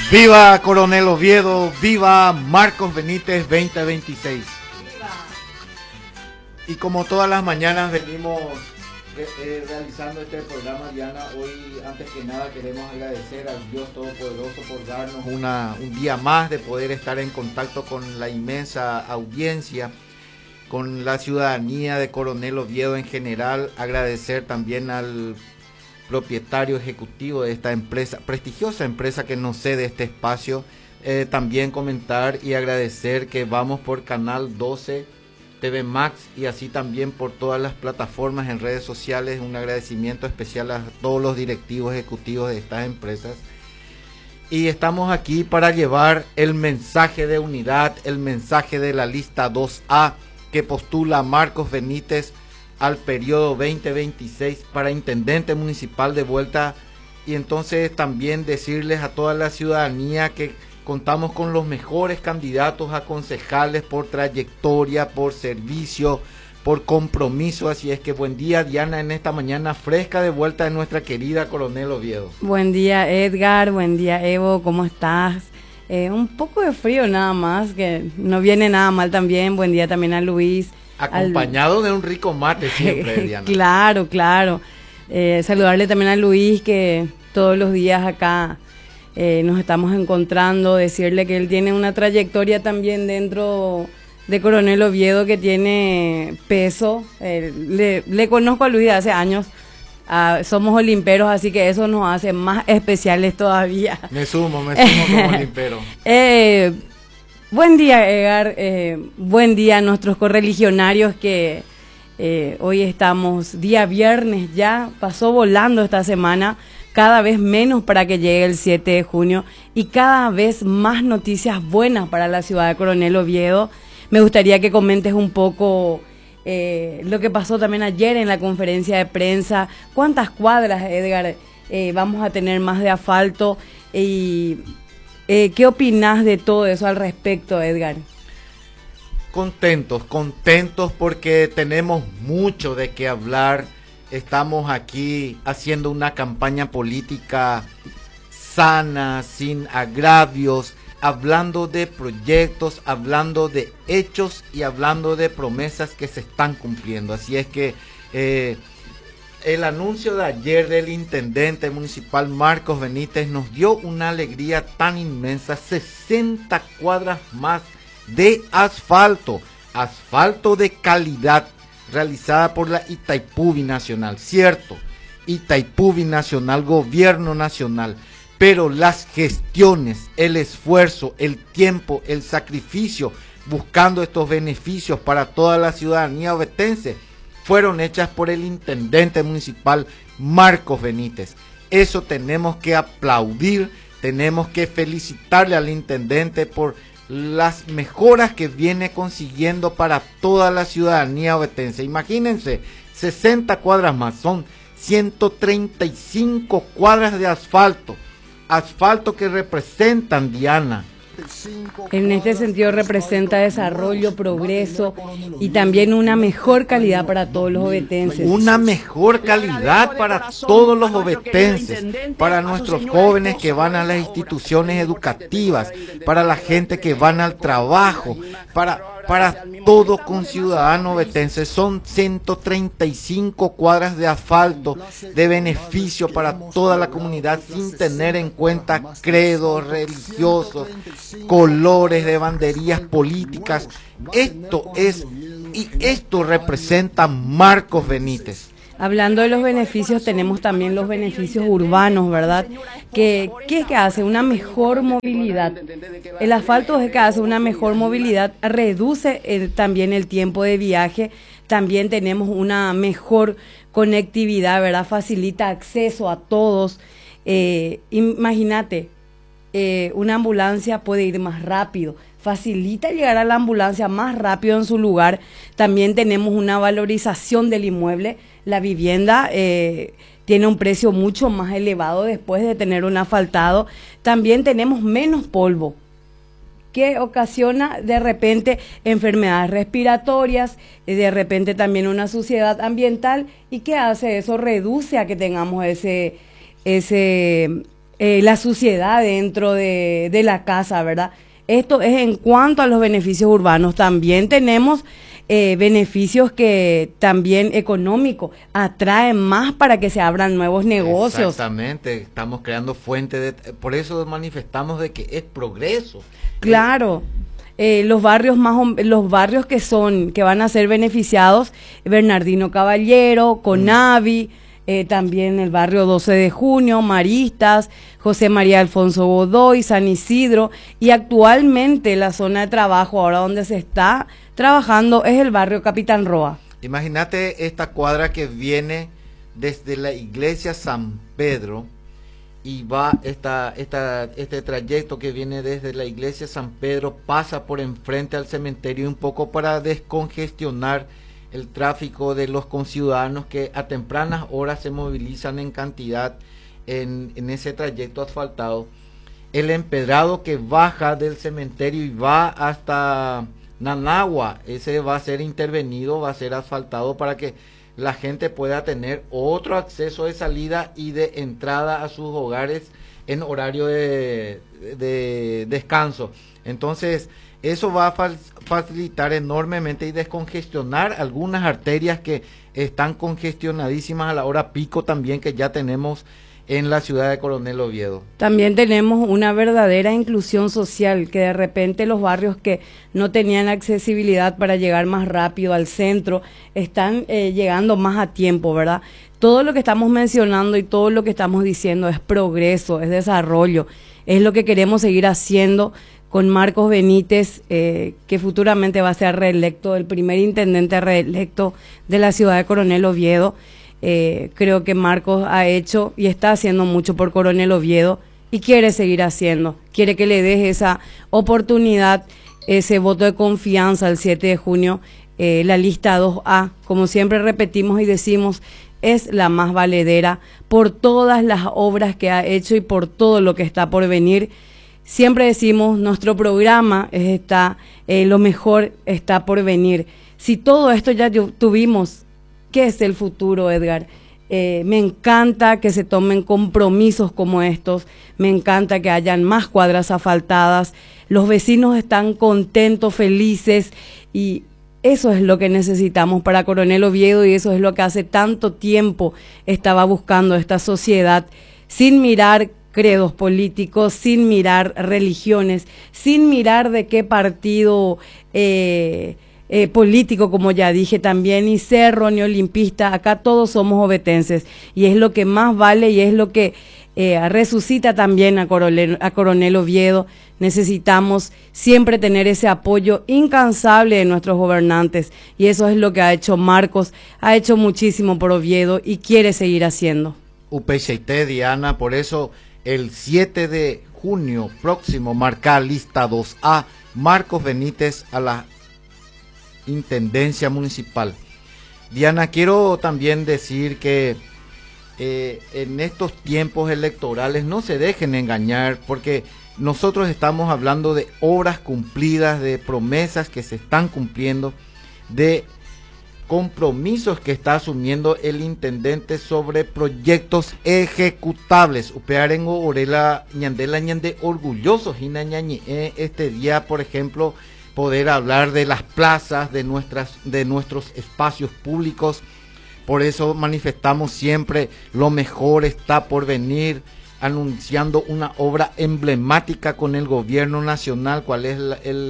Viva Coronel Oviedo, viva Marcos Benítez 2026. Y como todas las mañanas venimos realizando este programa, Diana, hoy antes que nada queremos agradecer al Dios Todopoderoso por darnos un día más de poder estar en contacto con la inmensa audiencia, con la ciudadanía de Coronel Oviedo en general. Agradecer también al propietario ejecutivo de esta empresa, prestigiosa empresa que nos cede este espacio. También comentar y agradecer que vamos por Canal 12, TV Max y así también por todas las plataformas en redes sociales. Un agradecimiento especial a todos los directivos ejecutivos de estas empresas. Y estamos aquí para llevar el mensaje de unidad, el mensaje de la lista 2A que postula a Marcos Benítez al periodo 2026 para intendente municipal de vuelta. Y entonces también decirles a toda la ciudadanía que contamos con los mejores candidatos a concejales por trayectoria, por servicio, por compromiso. Así es que buen día, Diana, en esta mañana fresca de vuelta de nuestra querida Coronel Oviedo. Buen día, Edgar, buen día, Evo, ¿cómo estás? Un poco de frío nada más, que no viene nada mal también. Buen día también a Luis. Acompañado de un rico mate siempre, Diana. Claro, claro. Saludarle también a Luis, que todos los días acá nos estamos encontrando. Decirle que él tiene una trayectoria también dentro de Coronel Oviedo que tiene peso. Le conozco a Luis de hace años. Somos olimperos, así que eso nos hace más especiales todavía. Me sumo como olimpero. Buen día, Edgar, buen día a nuestros correligionarios que hoy estamos día viernes ya, pasó volando esta semana, cada vez menos para que llegue el 7 de junio y cada vez más noticias buenas para la ciudad de Coronel Oviedo. Me gustaría que comentes un poco lo que pasó también ayer en la conferencia de prensa, cuántas cuadras, Edgar, vamos a tener más de asfalto y... ¿qué opinás de todo eso al respecto, Edgar? Contentos porque tenemos mucho de qué hablar. Estamos aquí haciendo una campaña política sana, sin agravios, hablando de proyectos, hablando de hechos y hablando de promesas que se están cumpliendo. Así es que el anuncio de ayer del intendente municipal Marcos Benítez nos dio una alegría tan inmensa. 60 cuadras más de asfalto de calidad realizada por la Itaipú Binacional, cierto, Itaipú Binacional, gobierno nacional, pero las gestiones, el esfuerzo, el tiempo, el sacrificio buscando estos beneficios para toda la ciudadanía ovetense fueron hechas por el intendente municipal Marcos Benítez. Eso tenemos que aplaudir, tenemos que felicitarle al intendente por las mejoras que viene consiguiendo para toda la ciudadanía ovetense. Imagínense, 60 cuadras más, son 135 cuadras de asfalto que representan, Diana. En este sentido representa desarrollo, progreso y también una mejor calidad para todos los ovetenses. Una mejor calidad para todos los ovetenses, para nuestros jóvenes que van a las instituciones educativas, para la gente que van al trabajo, para todo conciudadano ovetense. Son 135 cuadras de asfalto de beneficio para toda la comunidad sin tener en cuenta credos religiosos, colores de banderías políticas. Esto representa Marcos Benítez. Hablando de los beneficios, tenemos también los beneficios urbanos, ¿verdad? ¿Qué es que hace? Una mejor movilidad. El asfalto es que hace una mejor movilidad, reduce también el tiempo de viaje, también tenemos una mejor conectividad, ¿verdad? Facilita acceso a todos. Imagínate, una ambulancia puede ir más rápido, facilita llegar a la ambulancia más rápido en su lugar. También tenemos una valorización del inmueble. La vivienda tiene un precio mucho más elevado después de tener un asfaltado. También tenemos menos polvo, que ocasiona de repente enfermedades respiratorias, de repente también una suciedad ambiental. ¿Y qué hace eso? Reduce a que tengamos ese la suciedad dentro de la casa, ¿verdad? Esto es en cuanto a los beneficios urbanos. También tenemos beneficios que también económicos atraen más para que se abran nuevos negocios. Exactamente, estamos creando fuentes de, por eso manifestamos de que es progreso. Claro. Los barrios que van a ser beneficiados, Bernardino Caballero, Conavi, también el barrio 12 de Junio, Maristas, José María Alfonso Godoy, San Isidro, y actualmente la zona de trabajo, ahora donde se está trabajando, es el barrio Capitán Roa. Imagínate esta cuadra que viene desde la iglesia San Pedro y va este trayecto que viene desde la iglesia San Pedro, pasa por enfrente al cementerio un poco para descongestionar el tráfico de los conciudadanos que a tempranas horas se movilizan en cantidad en ese trayecto asfaltado. El empedrado que baja del cementerio y va hasta Nanagua, ese va a ser intervenido, va a ser asfaltado para que la gente pueda tener otro acceso de salida y de entrada a sus hogares en horario de descanso. Entonces, eso va a facilitar enormemente y descongestionar algunas arterias que están congestionadísimas a la hora pico también, que ya tenemos en la ciudad de Coronel Oviedo. También tenemos una verdadera inclusión social, que de repente los barrios que no tenían accesibilidad para llegar más rápido al centro, están llegando más a tiempo, ¿verdad? Todo lo que estamos mencionando y todo lo que estamos diciendo es progreso, es desarrollo, es lo que queremos seguir haciendo con Marcos Benítez, que futuramente va a ser reelecto, el primer intendente reelecto de la ciudad de Coronel Oviedo. Creo que Marcos ha hecho y está haciendo mucho por Coronel Oviedo y quiere seguir haciendo, quiere que le deje esa oportunidad, ese voto de confianza el 7 de junio, la lista 2A, como siempre repetimos y decimos, es la más valedera por todas las obras que ha hecho y por todo lo que está por venir. Siempre decimos, nuestro programa está, lo mejor está por venir. Si todo esto ya tuvimos, ¿qué es el futuro, Edgar? Me encanta que se tomen compromisos como estos, me encanta que hayan más cuadras asfaltadas, los vecinos están contentos, felices, y eso es lo que necesitamos para Coronel Oviedo, y eso es lo que hace tanto tiempo estaba buscando esta sociedad, sin mirar credos políticos, sin mirar religiones, sin mirar de qué partido político, como ya dije también, ni cerro, ni olimpista. Acá todos somos ovetenses y es lo que más vale y es lo que resucita también a Coronel Oviedo. Necesitamos siempre tener ese apoyo incansable de nuestros gobernantes y eso es lo que ha hecho Marcos, ha hecho muchísimo por Oviedo y quiere seguir haciendo. UPCT, Diana, por eso el 7 de junio próximo marca lista 2A, Marcos Benítez a la Intendencia Municipal. Diana, quiero también decir que en estos tiempos electorales no se dejen engañar, porque nosotros estamos hablando de obras cumplidas, de promesas que se están cumpliendo, de compromisos que está asumiendo el intendente sobre proyectos ejecutables. Upearengo Orela Ñandela Ñande orgullosos y este día, por ejemplo, poder hablar de las plazas, de nuestros espacios públicos. Por eso manifestamos siempre lo mejor está por venir, anunciando una obra emblemática con el gobierno nacional, cuál es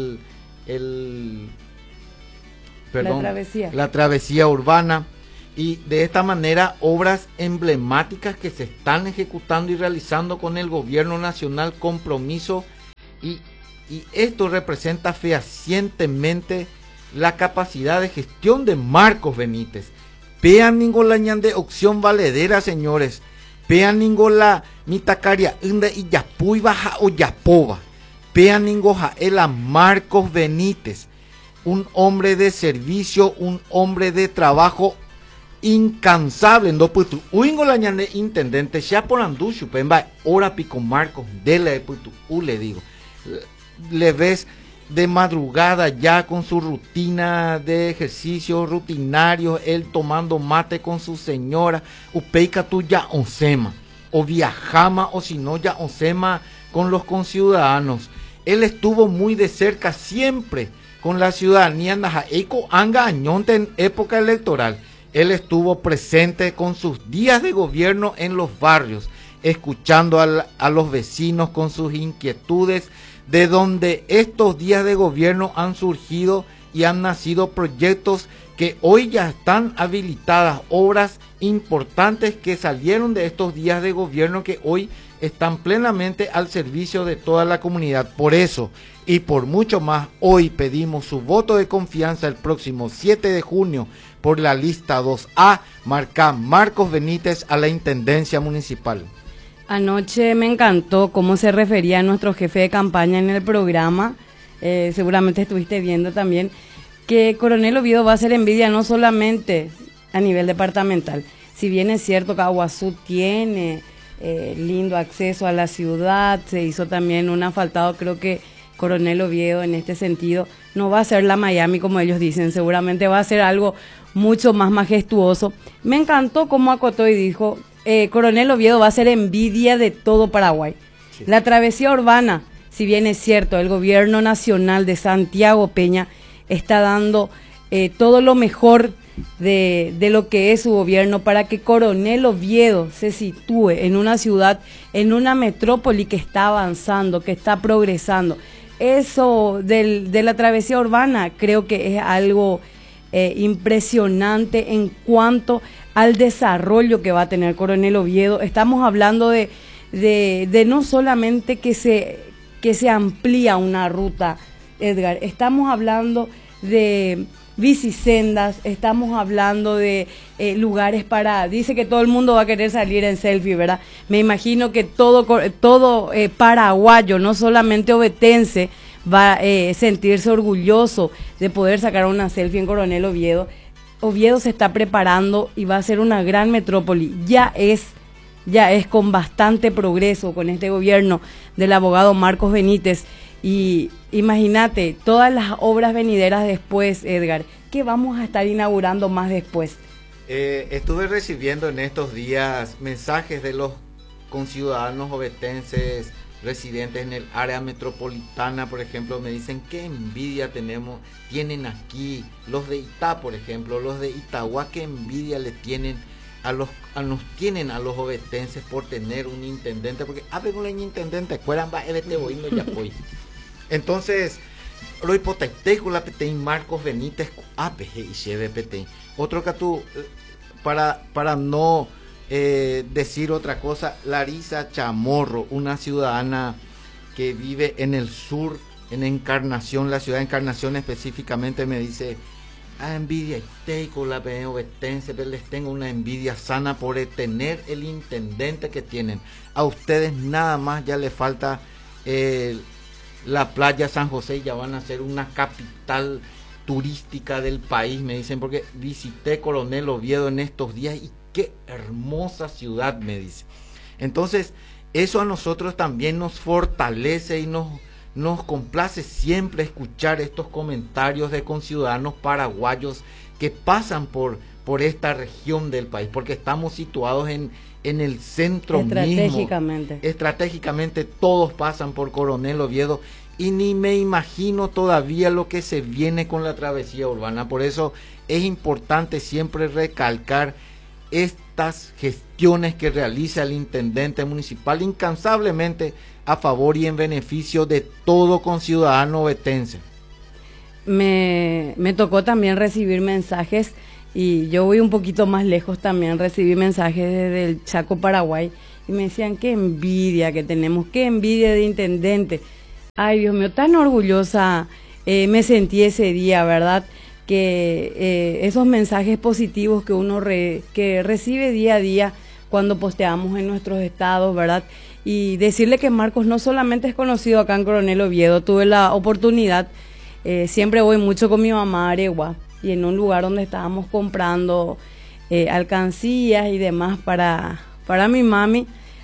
la travesía urbana, y de esta manera obras emblemáticas que se están ejecutando y realizando con el gobierno nacional, compromiso, y esto representa fehacientemente la capacidad de gestión de Marcos Benítez. Pean ningolañan de opción valedera, señores. Pean ningola mitacaria unda y yapuy baja o yapoba. Pean ningoja el Marcos Benítez, un hombre de servicio, un hombre de trabajo incansable. No putu uingolañan de intendente ya por anducho pemba hora pico Marcos de la putu le digo. Le ves de madrugada ya con su rutina de ejercicio rutinario, él tomando mate con su señora, upeica tuya onsema. o viajama o si no ya osema con los conciudadanos. Él estuvo muy de cerca siempre con la ciudadanía Najaeco Anga Añonte en época electoral. Él estuvo presente con sus días de gobierno en los barrios, escuchando a los vecinos con sus inquietudes, de donde estos días de gobierno han surgido y han nacido proyectos que hoy ya están habilitadas, obras importantes que salieron de estos días de gobierno que hoy están plenamente al servicio de toda la comunidad. Por eso y por mucho más, hoy pedimos su voto de confianza el próximo 7 de junio por la lista 2A, marca Marcos Benítez a la Intendencia Municipal. Anoche me encantó cómo se refería a nuestro jefe de campaña en el programa, seguramente estuviste viendo también, que Coronel Oviedo va a hacer envidia no solamente a nivel departamental. Si bien es cierto que Aguazú tiene lindo acceso a la ciudad, se hizo también un asfaltado, creo que Coronel Oviedo en este sentido no va a ser la Miami como ellos dicen, seguramente va a ser algo mucho más majestuoso. Me encantó cómo acotó y dijo, Coronel Oviedo va a ser envidia de todo Paraguay. Sí. La travesía urbana, si bien es cierto, el gobierno nacional de Santiago Peña está dando todo lo mejor de lo que es su gobierno para que Coronel Oviedo se sitúe en una ciudad, en una metrópoli que está avanzando, que está progresando. Eso de la travesía urbana creo que es algo impresionante en cuanto al desarrollo que va a tener Coronel Oviedo. Estamos hablando de no solamente que se amplía una ruta, Edgar, estamos hablando de bicisendas, estamos hablando de lugares dice que todo el mundo va a querer salir en selfie, ¿verdad? Me imagino que todo paraguayo, no solamente ovetense, va a sentirse orgulloso de poder sacar una selfie en Coronel Oviedo. Oviedo se está preparando y va a ser una gran metrópoli, ya es con bastante progreso con este gobierno del abogado Marcos Benítez. Y imagínate todas las obras venideras después, Edgar, que vamos a estar inaugurando más después. Estuve recibiendo en estos días mensajes de los conciudadanos ovetenses residentes en el área metropolitana, por ejemplo, me dicen qué envidia tienen aquí, los de Itá, por ejemplo, los de Itagua, qué envidia le tienen nos tienen a los ovetenses por tener un intendente, porque un intendente, entonces, lo hipotético la PT Marcos Benítez, otro que tú, para no decir otra cosa, Larisa Chamorro, una ciudadana que vive en el sur, en Encarnación, la ciudad de Encarnación específicamente, me dice, envidia con la ovetense, pero les tengo una envidia sana por tener el intendente que tienen. A ustedes nada más ya les falta la playa San José y ya van a ser una capital turística del país, me dicen, porque visité Coronel Oviedo en estos días y qué hermosa ciudad, me dice. Entonces, eso a nosotros también nos fortalece y nos complace siempre escuchar estos comentarios de conciudadanos paraguayos que pasan por esta región del país, porque estamos situados en el centro estratégicamente. Estratégicamente todos pasan por Coronel Oviedo y ni me imagino todavía lo que se viene con la travesía urbana. Por eso es importante siempre recalcar estas gestiones que realiza el intendente municipal incansablemente a favor y en beneficio de todo conciudadano ovetense. Me tocó también recibir mensajes, y yo voy un poquito más lejos también, recibí mensajes desde el Chaco, Paraguay, y me decían qué envidia que tenemos, qué envidia de intendente. Ay, Dios mío, tan orgullosa me sentí ese día, ¿verdad? Que esos mensajes positivos que uno que recibe día a día cuando posteamos en nuestros estados, ¿verdad? Y decirle que Marcos no solamente es conocido acá en Coronel Oviedo, tuve la oportunidad, siempre voy mucho con mi mamá a Aregua, y en un lugar donde estábamos comprando alcancías y demás para mi mami,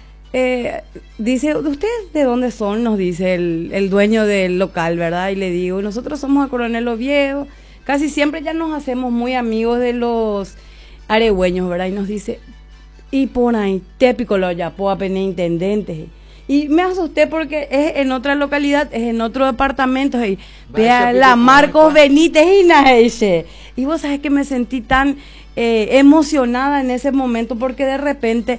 dice, ¿ustedes de dónde son? Nos dice el dueño del local, ¿verdad? Y le digo, nosotros somos a Coronel Oviedo, casi siempre ya nos hacemos muy amigos de los aregüeños, ¿verdad? Y nos dice, y por ahí típico lo ya puedo apenas intendente. Y me asusté porque es en otra localidad, es en otro departamento, y vea la Marcos Benítez y vos sabés que me sentí tan emocionada en ese momento porque de repente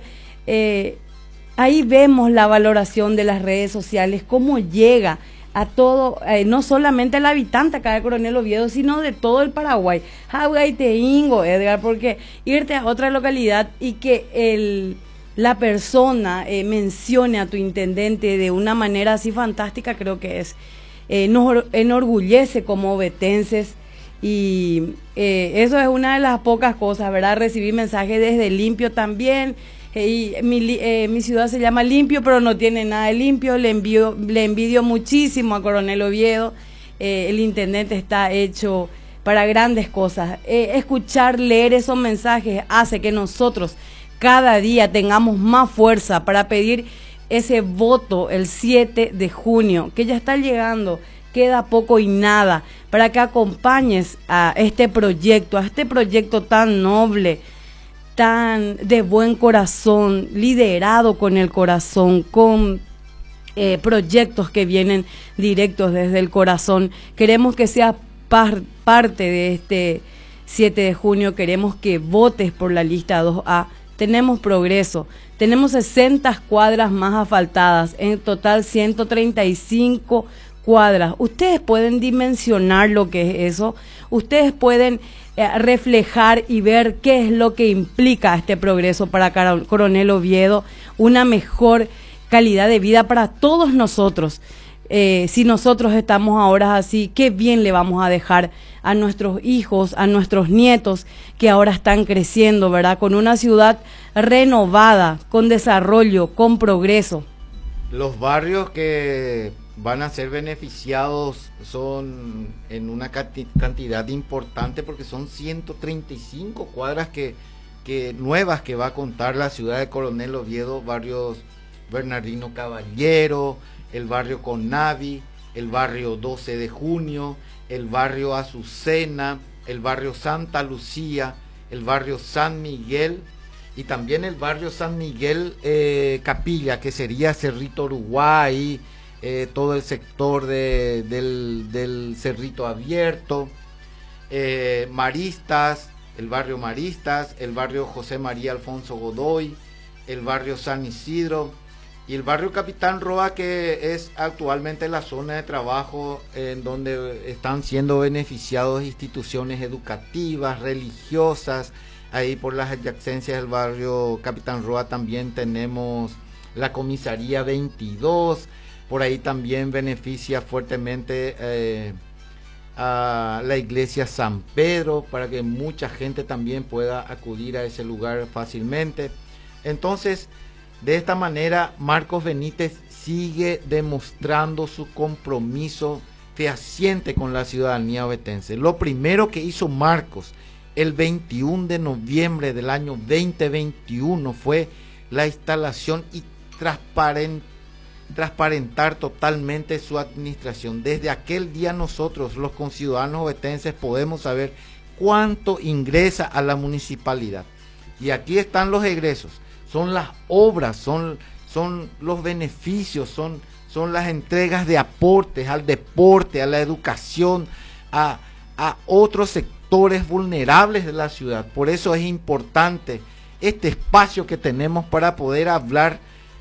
ahí vemos la valoración de las redes sociales, cómo llega a todo, no solamente el habitante acá de Coronel Oviedo, sino de todo el Paraguay. Ingo, Edgar, porque irte a otra localidad y que la persona mencione a tu intendente de una manera así fantástica, creo que nos enorgullece como ovetenses. Y eso es una de las pocas cosas, ¿verdad? Recibí mensajes desde Limpio también. Y mi ciudad se llama Limpio, pero no tiene nada de limpio. Le envidio muchísimo a Coronel Oviedo. El intendente está hecho para grandes cosas. Escuchar, leer esos mensajes hace que nosotros cada día tengamos más fuerza para pedir ese voto el 7 de junio, que ya está llegando. Queda poco y nada para que acompañes a este proyecto tan noble, tan de buen corazón, liderado con el corazón, con proyectos que vienen directos desde el corazón. Queremos que sea parte de este 7 de junio, queremos que votes por la lista 2A. Tenemos progreso, tenemos 60 cuadras más asfaltadas, en total 135 cuadras. Ustedes pueden dimensionar lo que es eso, ustedes pueden reflejar y ver qué es lo que implica este progreso para Coronel Oviedo, una mejor calidad de vida para todos nosotros. Si nosotros estamos ahora así, qué bien le vamos a dejar a nuestros hijos, a nuestros nietos que ahora están creciendo, ¿verdad? Con una ciudad renovada, con desarrollo, con progreso. Los barrios que van a ser beneficiados son en una cantidad importante porque son 135 cuadras nuevas que va a contar la ciudad de Coronel Oviedo, barrios Bernardino Caballero, el barrio Conavi, el barrio 12 de Junio, el barrio Azucena, el barrio Santa Lucía, el barrio San Miguel y también el barrio San Miguel Capilla, que sería Cerrito Uruguay, todo el sector del Cerrito Abierto, Maristas, el barrio José María Alfonso Godoy, el barrio San Isidro y el barrio Capitán Roa, que es actualmente la zona de trabajo en donde están siendo beneficiados instituciones educativas, religiosas. Ahí por las adyacencias del barrio Capitán Roa también tenemos la comisaría 22, por ahí también beneficia fuertemente a la iglesia San Pedro, para que mucha gente también pueda acudir a ese lugar fácilmente. Entonces, de esta manera, Marcos Benítez sigue demostrando su compromiso fehaciente con la ciudadanía ovetense. Lo primero que hizo Marcos el 21 de noviembre del año 2021 fue la instalación y transparentar totalmente su administración. Desde aquel día nosotros, los conciudadanos ovetenses, podemos saber cuánto ingresa a la municipalidad. Y aquí están los egresos. Son las obras, son los beneficios, son las entregas de aportes al deporte, a la educación, a otros sectores vulnerables de la ciudad. Por eso es importante este espacio que tenemos para poder hablar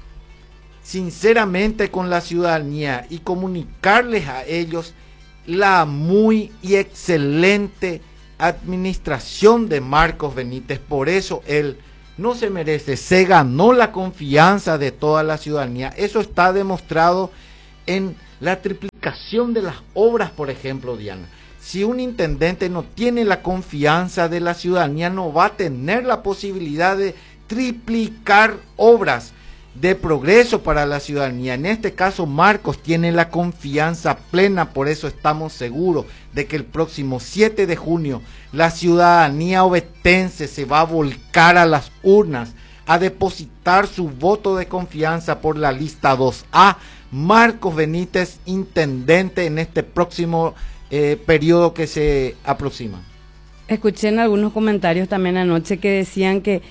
sinceramente con la ciudadanía y comunicarles a ellos la muy y excelente administración de Marcos Benítez. Por eso él no se merece, se ganó la confianza de toda la ciudadanía. Eso está demostrado en la triplicación de las obras, por ejemplo, Diana. Si un intendente no tiene la confianza de la ciudadanía, no va a tener la posibilidad de triplicar obras de progreso para la ciudadanía. En este caso, Marcos tiene la confianza plena, por eso estamos seguros de que el próximo 7 de junio la ciudadanía ovetense se va a volcar a las urnas a depositar su voto de confianza por la lista 2A. Marcos Benítez, intendente en este próximo periodo que se aproxima. Escuché en algunos comentarios también anoche que decían que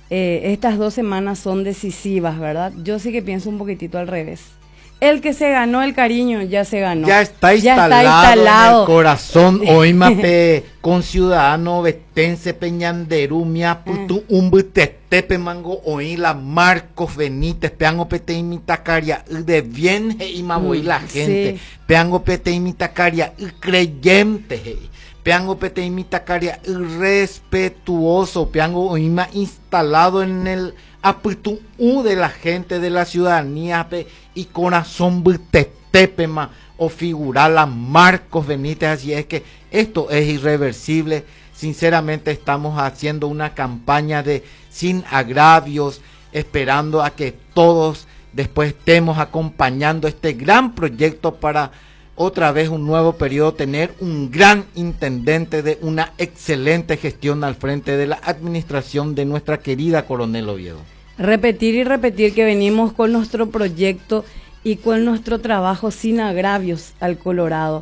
estas 2 semanas son decisivas, ¿verdad? Yo sí que pienso un poquitito al revés. El que se ganó el cariño, ya se ganó. Ya está instalado en el corazón. Hoy mape con ciudadano vetense peñanderu mia putu tepe mango hoy la Marcos Benítez peango pete imitacaria de bien y maboy la gente. Sí. Peango pete imitacaria creyente. Peango pete imitacaria respetuoso. Peango hoy ma instalado en el aputu de la gente de la ciudadanía y corazón tepema o figurar la Marcos Benítez. Así es que esto es irreversible. Sinceramente estamos haciendo una campaña de sin agravios, esperando a que todos después estemos acompañando este gran proyecto para otra vez un nuevo periodo, tener un gran intendente de una excelente gestión al frente de la administración de nuestra querida Coronel Oviedo. Repetir y repetir que venimos con nuestro proyecto y con nuestro trabajo sin agravios al Colorado.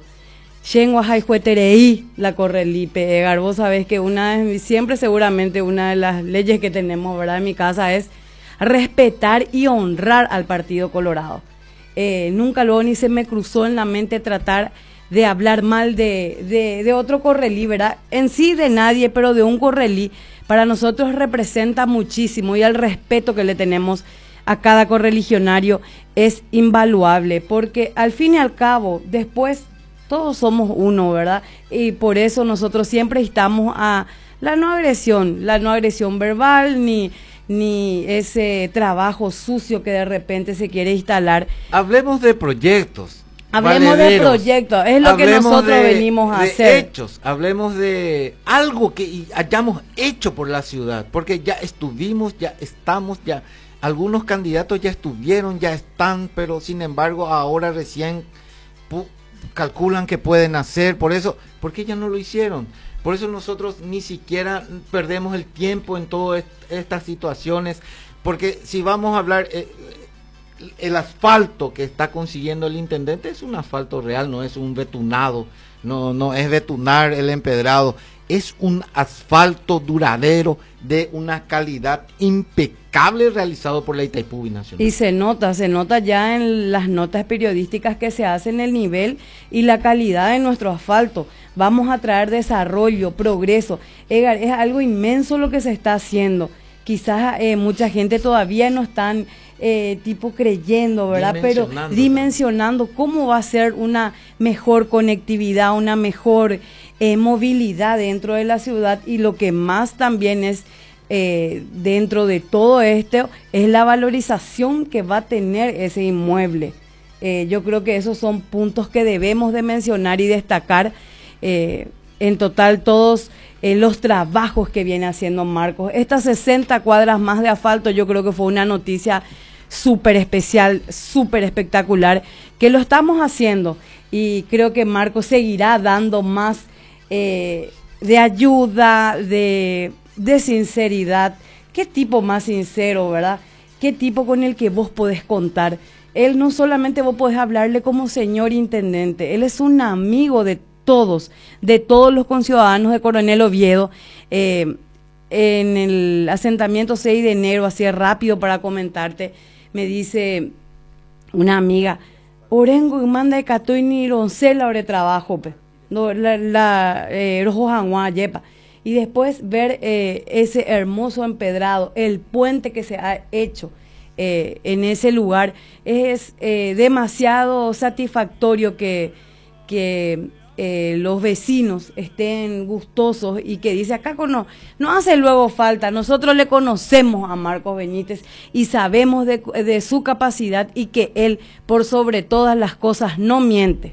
La Correlipe, Egar, vos sabés que siempre seguramente una de las leyes que tenemos, ¿verdad?, en mi casa es respetar y honrar al Partido Colorado. Nunca luego ni se me cruzó en la mente tratar de hablar mal de otro correlí, ¿verdad? En sí de nadie, pero de un correlí. Para nosotros representa muchísimo y el respeto que le tenemos a cada correligionario es invaluable, porque al fin y al cabo, después todos somos uno, ¿verdad? Y por eso nosotros siempre estamos a la no agresión verbal, ni ese trabajo sucio que de repente se quiere instalar. Hablemos de proyectos. Hablemos de proyectos, es lo que nosotros venimos a hacer. Hechos, hablemos de algo que hayamos hecho por la ciudad, porque ya estuvimos, ya estamos, ya algunos candidatos ya estuvieron, ya están, pero sin embargo ahora recién calculan que pueden hacer. Por eso, ¿por qué ya no lo hicieron? Por eso nosotros ni siquiera perdemos el tiempo en todas estas situaciones, porque si vamos a hablar... el asfalto que está consiguiendo el intendente es un asfalto real, no es un betunado, no es betunar el empedrado, es un asfalto duradero de una calidad impecable realizado por la Itaipú Binacional. Y se nota ya en las notas periodísticas que se hacen el nivel y la calidad de nuestro asfalto. Vamos a traer desarrollo, progreso. Edgar, es algo inmenso lo que se está haciendo. Quizás mucha gente todavía no están creyendo, ¿verdad? Pero dimensionando cómo va a ser una mejor conectividad, una mejor movilidad dentro de la ciudad, y lo que más también es dentro de todo esto es la valorización que va a tener ese inmueble. Yo creo que esos son puntos que debemos de mencionar y destacar. En total todos los trabajos que viene haciendo Marcos. Estas 60 cuadras más de asfalto, yo creo que fue una noticia súper especial, súper espectacular, que lo estamos haciendo, y creo que Marcos seguirá dando más de ayuda, de sinceridad. Qué tipo más sincero, ¿verdad? Qué tipo con el que vos podés contar. Él no solamente vos podés hablarle como señor intendente, él es un amigo de todos los conciudadanos de Coronel Oviedo. En el asentamiento 6 de enero, así rápido para comentarte, me dice una amiga, Orengo y manda de Catoy ni roncela de trabajo, rojo janguá, yepa. Y después ver ese hermoso empedrado, el puente que se ha hecho en ese lugar, es demasiado satisfactorio que los vecinos estén gustosos, y que dice acá no hace luego falta. Nosotros le conocemos a Marcos Benítez y sabemos de su capacidad, y que él por sobre todas las cosas no miente.